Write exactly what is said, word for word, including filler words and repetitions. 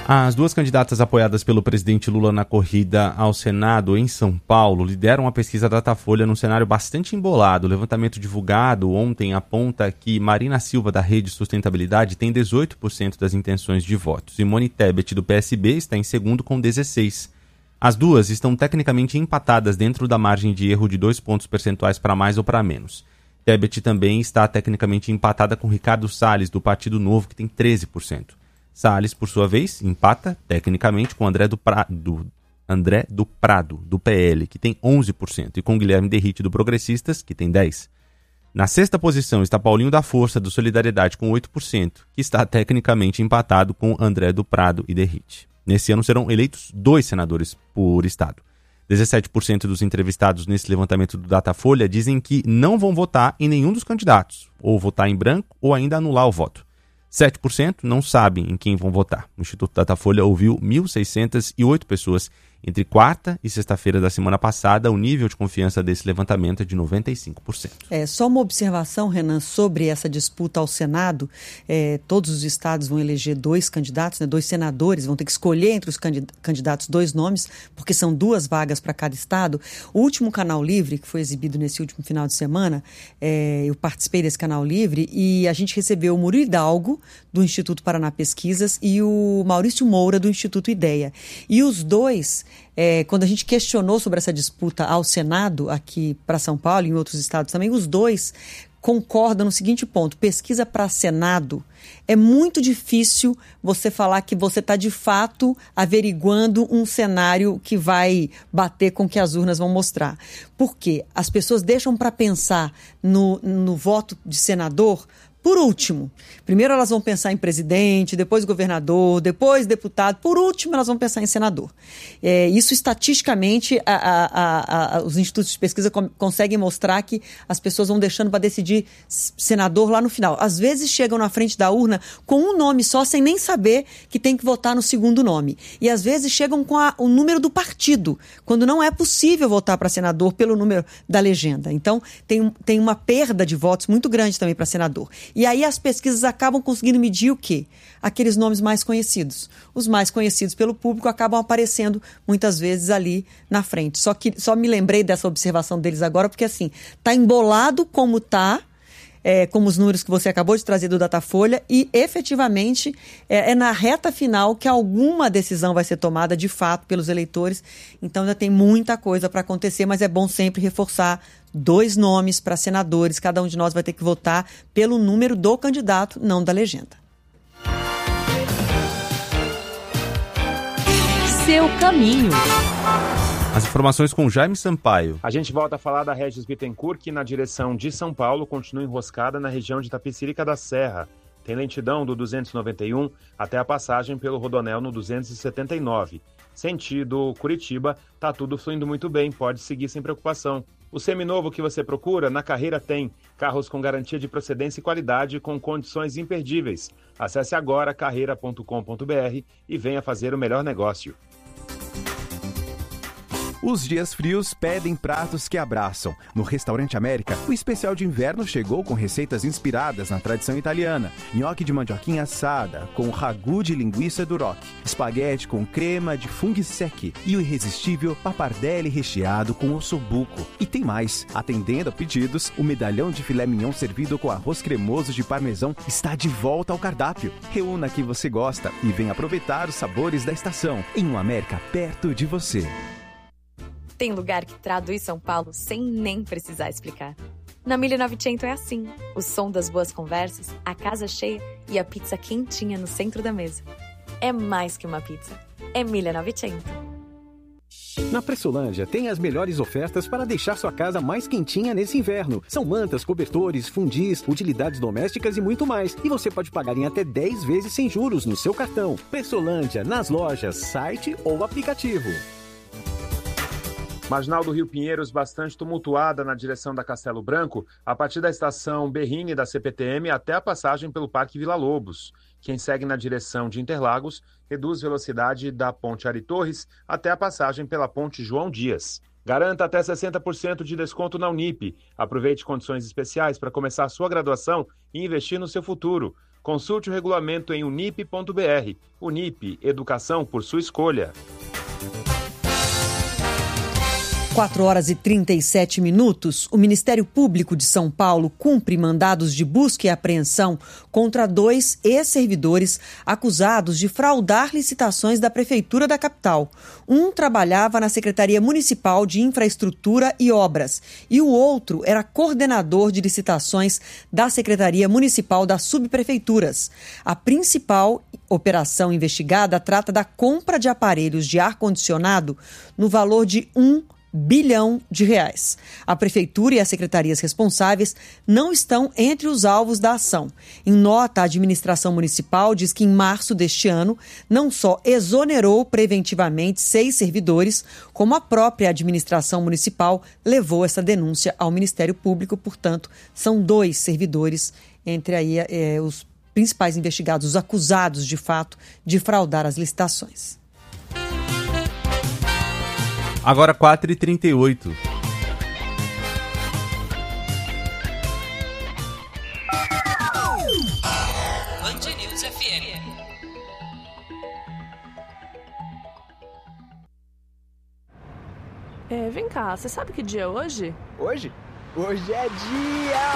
As duas candidatas apoiadas pelo presidente Lula na corrida ao Senado em São Paulo lideram a pesquisa Datafolha num cenário bastante embolado. O levantamento divulgado ontem aponta que Marina Silva, da Rede Sustentabilidade, tem dezoito por cento das intenções de voto. Simone Tebet, do P S B, está em segundo com dezesseis por cento. As duas estão tecnicamente empatadas dentro da margem de erro de dois pontos percentuais para mais ou para menos. Tebet também está tecnicamente empatada com Ricardo Salles, do Partido Novo, que tem treze por cento. Salles, por sua vez, empata tecnicamente com André do, pra... do... André do Prado, do P L, que tem onze por cento, e com Guilherme Derrite, do Progressistas, que tem dez por cento. Na sexta posição está Paulinho da Força, do Solidariedade, com oito por cento, que está tecnicamente empatado com André do Prado e Derrite. Nesse ano serão eleitos dois senadores por estado. dezessete por cento dos entrevistados nesse levantamento do Datafolha dizem que não vão votar em nenhum dos candidatos, ou votar em branco ou ainda anular o voto. sete por cento não sabem em quem vão votar. O Instituto Datafolha ouviu mil seiscentas e oito pessoas. Entre quarta e sexta-feira da semana passada, o nível de confiança desse levantamento é de noventa e cinco por cento. É, só uma observação, Renan, sobre essa disputa ao Senado. É, todos os estados vão eleger dois candidatos, né, dois senadores, vão ter que escolher entre os candidatos dois nomes, porque são duas vagas para cada estado. O último Canal Livre, que foi exibido nesse último final de semana, é, eu participei desse Canal Livre e a gente recebeu o Murilo Hidalgo, do Instituto Paraná Pesquisas, e o Maurício Moura, do Instituto Ideia. E os dois... É, quando a gente questionou sobre essa disputa ao Senado, aqui para São Paulo e em outros estados também, os dois concordam no seguinte ponto: pesquisa para Senado, é muito difícil você falar que você está de fato averiguando um cenário que vai bater com o que as urnas vão mostrar. Por quê? As pessoas deixam para pensar no, no voto de senador por último. Primeiro elas vão pensar em presidente, depois governador, depois deputado, por último elas vão pensar em senador. É, isso estatisticamente a, a, a, os institutos de pesquisa com, conseguem mostrar que as pessoas vão deixando para decidir senador lá no final. Às vezes chegam na frente da urna com um nome só, sem nem saber que tem que votar no segundo nome. E às vezes chegam com a, o número do partido, quando não é possível votar para senador pelo número da legenda. Então tem, tem uma perda de votos muito grande também para senador. E aí as pesquisas acabam conseguindo medir o quê? Aqueles nomes mais conhecidos. Os mais conhecidos pelo público acabam aparecendo muitas vezes ali na frente. Só que só me lembrei dessa observação deles agora, porque assim, tá embolado como tá, é, como os números que você acabou de trazer do Datafolha, e efetivamente é, é na reta final que alguma decisão vai ser tomada de fato pelos eleitores. Então ainda tem muita coisa para acontecer, mas é bom sempre reforçar dois nomes para senadores. Cada um de nós vai ter que votar pelo número do candidato, não da legenda. Seu caminho. As informações com Jaime Sampaio. A gente volta a falar da Regis Bittencourt, que na direção de São Paulo continua enroscada na região de Itapecerica da Serra. Tem lentidão do duzentos e noventa e um até a passagem pelo Rodonel no duzentos e setenta e nove. Sentido Curitiba, tá tudo fluindo muito bem, pode seguir sem preocupação. O seminovo que você procura, na Carreira tem. Carros com garantia de procedência e qualidade com condições imperdíveis. Acesse agora carreira ponto com ponto b r e venha fazer o melhor negócio. Os dias frios pedem pratos que abraçam. No Restaurante América, o especial de inverno chegou com receitas inspiradas na tradição italiana. Nhoque de mandioquinha assada, com ragu de linguiça Duroc. Espaguete com crema de funghi secchi. E o irresistível pappardelle recheado com ossobuco. E tem mais. Atendendo a pedidos, o medalhão de filé mignon servido com arroz cremoso de parmesão está de volta ao cardápio. Reúna que você gosta e venha aproveitar os sabores da estação. Em um América perto de você. Tem lugar que traduz São Paulo sem nem precisar explicar. Na mille novecento é assim. O som das boas conversas, a casa cheia e a pizza quentinha no centro da mesa. É mais que uma pizza. É mille novecento. Na Pressolândia tem as melhores ofertas para deixar sua casa mais quentinha nesse inverno. São mantas, cobertores, fundis, utilidades domésticas e muito mais. E você pode pagar em até dez vezes sem juros no seu cartão. Pressolândia, nas lojas, site ou aplicativo. Marginal do Rio Pinheiros bastante tumultuada na direção da Castelo Branco, a partir da estação Berrini da C P T M até a passagem pelo Parque Vila Lobos. Quem segue na direção de Interlagos reduz velocidade da Ponte Ari Torres até a passagem pela Ponte João Dias. Garanta até sessenta por cento de desconto na Unip. Aproveite condições especiais para começar a sua graduação e investir no seu futuro. Consulte o regulamento em unip ponto br. Unip, educação por sua escolha. quatro horas e trinta e sete minutos, o Ministério Público de São Paulo cumpre mandados de busca e apreensão contra dois ex-servidores acusados de fraudar licitações da Prefeitura da capital. Um trabalhava na Secretaria Municipal de Infraestrutura e Obras e o outro era coordenador de licitações da Secretaria Municipal das Subprefeituras. A principal operação investigada trata da compra de aparelhos de ar-condicionado no valor de um bilhão de reais. A Prefeitura e as secretarias responsáveis não estão entre os alvos da ação. Em nota, a administração municipal diz que em março deste ano não só exonerou preventivamente seis servidores, como a própria administração municipal levou essa denúncia ao Ministério Público. Portanto, são dois servidores entre aí é, os principais investigados, os acusados de fato de fraudar as licitações. Agora quatro e trinta e oito. Band News F M. É, vem cá, você sabe que dia é hoje? Hoje? Hoje é dia